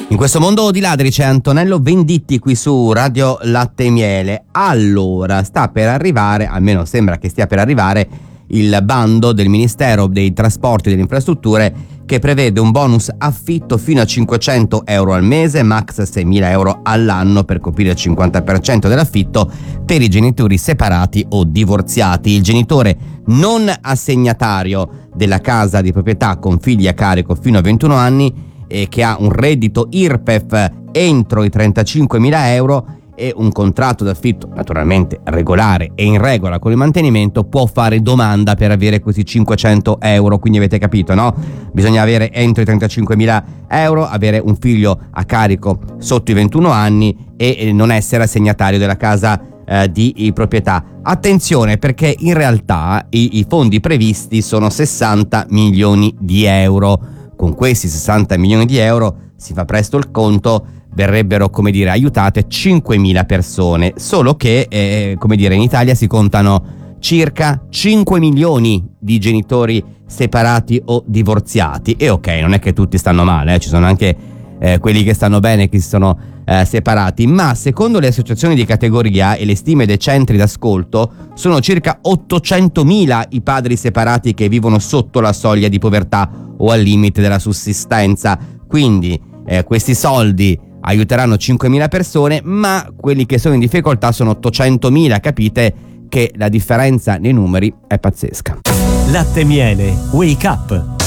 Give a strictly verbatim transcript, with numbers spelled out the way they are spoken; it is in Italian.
In questo mondo di ladri c'è Antonello Venditti qui su Radio Latte e Miele. Allora, sta per arrivare, almeno sembra che stia per arrivare, il bando del Ministero dei Trasporti e delle Infrastrutture che prevede un bonus affitto fino a cinquecento euro al mese, max seimila euro all'anno per coprire il cinquanta per cento dell'affitto per i genitori separati o divorziati. Il genitore non assegnatario della casa di proprietà con figli a carico fino a ventuno anni e che ha un reddito I R P E F entro i trentacinquemila euro e un contratto d'affitto naturalmente regolare e in regola con il mantenimento può fare domanda per avere questi cinquecento euro. Quindi avete capito, no? Bisogna avere entro i trentacinquemila euro, avere un figlio a carico sotto i ventuno anni e non essere assegnatario della casa eh, di proprietà. Attenzione, perché in realtà i, i fondi previsti sono sessanta milioni di euro. Con questi sessanta milioni di euro si fa presto il conto, verrebbero, come dire, aiutate cinquemila persone, solo che, eh, come dire, in Italia si contano circa cinque milioni di genitori separati o divorziati. E ok, non è che tutti stanno male, eh, ci sono anche eh, quelli che stanno bene, che si sono eh, separati, ma secondo le associazioni di categoria e le stime dei centri d'ascolto sono circa ottocentomila i padri separati che vivono sotto la soglia di povertà o al limite della sussistenza. Quindi eh, questi soldi aiuteranno cinquemila persone, ma quelli che sono in difficoltà sono ottocentomila. Capite che la differenza nei numeri è pazzesca. Latte e Miele, wake up.